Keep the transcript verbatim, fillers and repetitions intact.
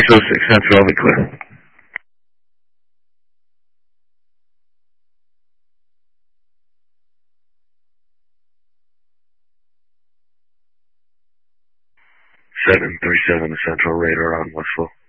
oh six Central, all be clear. seven three seven to Central, radar on Westfall.